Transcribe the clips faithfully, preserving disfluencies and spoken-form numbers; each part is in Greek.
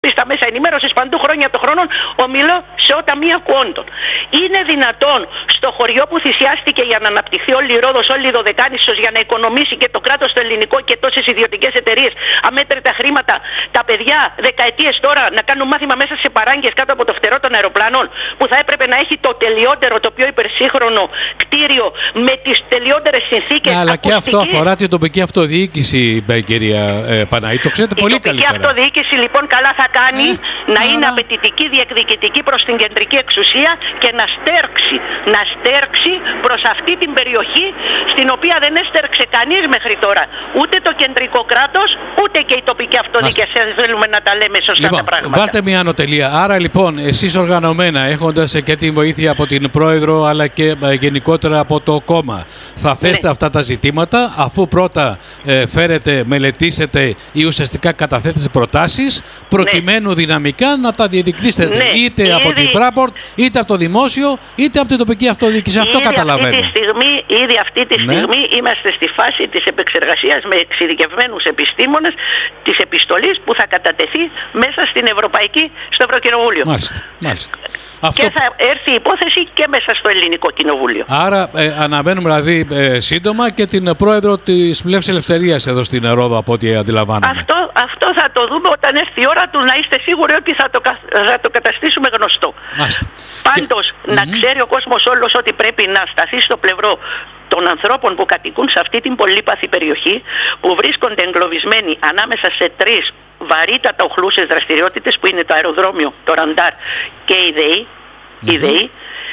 στα μέσα ενημέρωσης παντού χρόνια των χρόνων, ομιλώ σε οταμία κουόντων. Είναι δυνατόν στο χωριό που θυσιάστηκε για να αναπτυχθεί όλη η Ρόδος, όλη η Δωδεκάνησος, για να οικονομήσει και το κράτος το ελληνικό και τόσες ιδιωτικές εταιρείες αμέτρητα χρήματα, τα παιδιά δεκαετίες τώρα να κάνουν μάθημα μέσα σε παράγγες κάτω από το φτερό των αεροπλάνων, που θα έπρεπε να έχει το τελειότερο, το πιο υπερσύγχρονο κτίριο με τις τελειότερες συνθήκες. Ναι, αλλά και αυτό αφορά την τοπική αυτοδιοίκηση, κυρία ε, Παναή. Το ξέρετε πολύ καλύτερα. Η τοπική αυτοδιοίκηση λοιπόν καλά θα κάνει ε, να ε, είναι ε, απαιτητική, διεκδικητική προς την κεντρική εξουσία και να στέρξει, να στέρξει προς αυτή την περιοχή, στην οποία δεν έστερξε κανείς μέχρι τώρα. Ούτε το κεντρικό κράτος, ούτε και η τοπική αυτοδιοίκηση. Θέλουμε να τα λέμε σωστά λοιπόν, τα πράγματα. Βάλτε μια ανωτελεία. Άρα λοιπόν, εσείς οργανωμένα, έχοντας και την βοήθεια από την Πρόεδρο, αλλά και ε, γενικότερα από το κόμμα, θα θέσετε ναι. αυτά τα ζητήματα, αφού πρώτα ε, φέρετε, μελετήσετε ή ουσιαστικά καταθέτετε προτάσεις, προκειμένου ναι. δυναμικά να τα διεκδικήσετε ναι. είτε ήδη... από την Fraport, είτε από το δημόσιο, είτε από την τοπική αυτοδιοίκηση. Αυτό ήδη καταλαβαίνω. Αυτή τη στιγμή, ήδη αυτή τη ναι. στιγμή είμαστε στη φάση της επεξεργασίας με εξειδικευμένους επιστήμονες της επιστολής που θα κατατεθεί μέσα στην Ευρωπαϊκή, στο Ευρωκοινοβούλιο. Μάλιστα. Μάλιστα. Και Αυτό... θα έρθει η υπόθεση και μέσα στο Ελληνικό Κοινοβούλιο. Άρα ε, αναμένουμε δηλαδή ε, σύντομα και την πρόεδρο της Πλεύσης Ελευθερίας εδώ στην Ρόδο, από ό,τι αντιλαμβάνομαι. Αυτό, αυτό θα το δούμε όταν έρθει η ώρα του, να είστε σίγουροι ότι θα το, θα το καταστήσουμε γνωστό. Μάλιστα. Πάντως και... να mm-hmm. ξέρει ο κόσμος όλος ότι πρέπει να σταθεί στο πλευρό των ανθρώπων που κατοικούν σε αυτή την πολύπαθη περιοχή, που βρίσκονται εγκλωβισμένοι ανάμεσα σε τρεις βαρύτατα οχλούσες δραστηριότητες, που είναι το αεροδρόμιο, το ραντάρ και η ΔΕΗ. Mm-hmm. Η ΔΕΗ.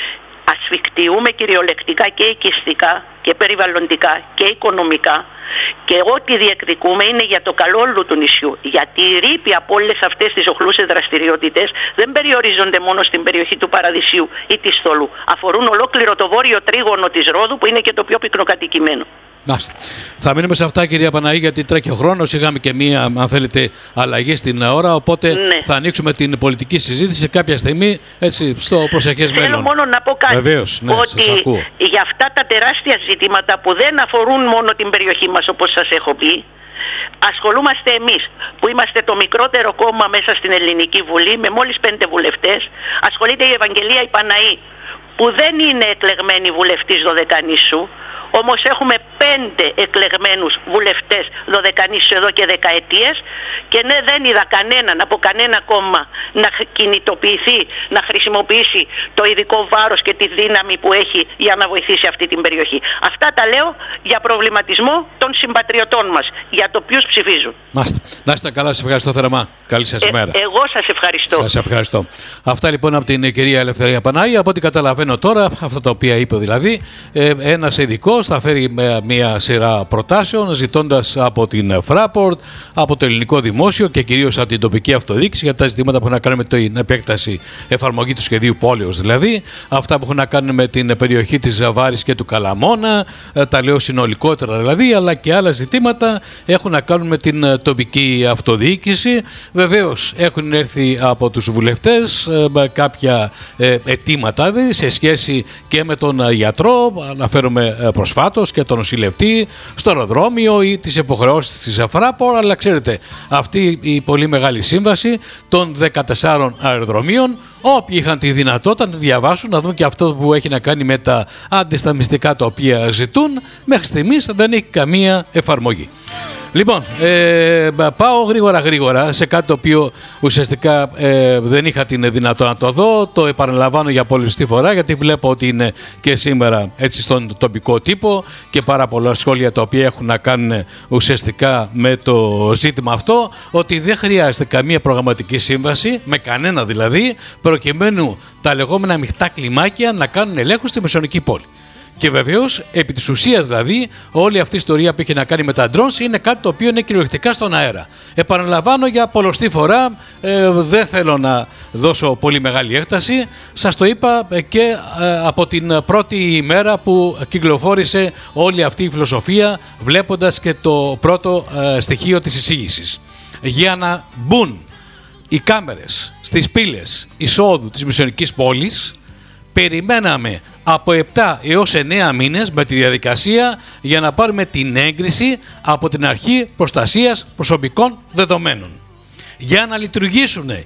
Ασφικτιούμε κυριολεκτικά και οικιστικά και περιβαλλοντικά και οικονομικά, και ό,τι διεκδικούμε είναι για το καλό όλου του νησιού. Γιατί οι ρήποι από όλες αυτές τις οχλούσες δραστηριότητες δεν περιορίζονται μόνο στην περιοχή του Παραδεισίου ή της Θολού. Αφορούν ολόκληρο το βόρειο τρίγωνο της Ρόδου, που είναι και το πιο πυκνοκατοικημένο. Μάλιστα. Θα μείνουμε σε αυτά, κυρία Παναή, γιατί τρέχει ο χρόνος. Είχαμε και μία, αν θέλετε, αλλαγή στην ώρα. Οπότε ναι. θα ανοίξουμε την πολιτική συζήτηση κάποια στιγμή, έτσι, στο προσεχές μέλλον. Θέλω μόνο να πω κάτι. Βεβαίως, ναι, ότι σας ακούω. για αυτά τα τεράστια ζητήματα που δεν αφορούν μόνο την περιοχή μας, όπως σας έχω πει, ασχολούμαστε εμείς, που είμαστε το μικρότερο κόμμα μέσα στην Ελληνική Βουλή, με μόλις πέντε βουλευτές. Ασχολείται η Ευαγγελία η Παναή, που δεν είναι εκλεγμένη βουλευτής Δωδεκανήσου. Όμως έχουμε πέντε εκλεγμένους βουλευτές Δωδεκανήσου εδώ και δεκαετίες, και ναι, δεν είδα κανέναν από κανένα κόμμα να κινητοποιηθεί, να χρησιμοποιήσει το ειδικό βάρος και τη δύναμη που έχει για να βοηθήσει αυτή την περιοχή. Αυτά τα λέω για προβληματισμό των συμπατριωτών μας, για το ποιους ψηφίζουν. Μάστε. Να είστε καλά, σας ευχαριστώ θερμά. Καλή σας ε, μέρα. Εγώ σας ευχαριστώ. Σας ευχαριστώ. Αυτά λοιπόν από την κυρία Ελευθερία Παναή. Από ό,τι καταλαβαίνω τώρα, αυτά τα οποία είπε δηλαδή, ε, ένας ειδικός θα φέρει μια σειρά προτάσεων, ζητώντας από την Fraport, από το ελληνικό δημόσιο και κυρίως από την τοπική αυτοδιοίκηση, για τα ζητήματα που έχουν να κάνουν με την επέκταση εφαρμογή του σχεδίου πόλεως, δηλαδή αυτά που έχουν να κάνουν με την περιοχή της Ζαβάρης και του Καλαμώνα, τα λέω συνολικότερα δηλαδή, αλλά και άλλα ζητήματα έχουν να κάνουν με την τοπική αυτοδιοίκηση. Βεβαίως έχουν έρθει από τους βουλευτές κάποια αιτήματα σε σχέση και με τον γιατρό, αναφέρομαι προσφάτως, και τον νοσηλευτή στο αεροδρόμιο ή τις υποχρεώσεις της Fraport, αλλά ξέρετε, αυτή η πολύ μεγάλη σύμβαση των δεκατεσσάρων αεροδρομίων, όποιοι είχαν τη δυνατότητα να τη διαβάσουν, να δουν και αυτό που έχει να κάνει με τα αντισταθμιστικά τα οποία ζητούν, μέχρι στιγμής δεν έχει καμία εφαρμογή. Λοιπόν, ε, πάω γρήγορα γρήγορα σε κάτι το οποίο ουσιαστικά ε, δεν είχα την δυνατότητα να το δω. Το επαναλαμβάνω για πολλωστή φορά, γιατί βλέπω ότι είναι και σήμερα έτσι στον τοπικό τύπο και πάρα πολλά σχόλια τα οποία έχουν να κάνουν ουσιαστικά με το ζήτημα αυτό, ότι δεν χρειάζεται καμία προγραμματική σύμβαση, με κανένα δηλαδή, προκειμένου τα λεγόμενα μειχτά κλιμάκια να κάνουν ελέγχους στη Μεσαιωνική πόλη. Και βεβαίως, επί της ουσίας δηλαδή, όλη αυτή η ιστορία που έχει να κάνει με τα drones είναι κάτι το οποίο είναι κυριολεκτικά στον αέρα. Επαναλαμβάνω για πολλωστή φορά, ε, δεν θέλω να δώσω πολύ μεγάλη έκταση. Σας το είπα και ε, από την πρώτη ημέρα που κυκλοφόρησε όλη αυτή η φιλοσοφία, βλέποντας και το πρώτο ε, στοιχείο της εισήγησης. Για να μπουν οι κάμερες στις πύλες εισόδου της Μεσαιωνικής πόλης, περιμέναμε από επτά έως εννέα μήνες με τη διαδικασία για να πάρουμε την έγκριση από την Αρχή Προστασίας Προσωπικών Δεδομένων. για να λειτουργήσουν